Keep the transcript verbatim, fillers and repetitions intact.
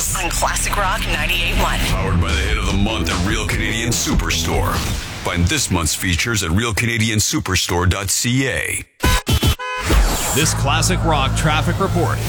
Miles on Classic Rock ninety-eight point one. Powered by the hit of the month at Real Canadian Superstore. Find this month's features at real canadian superstore dot c a. This Classic Rock traffic report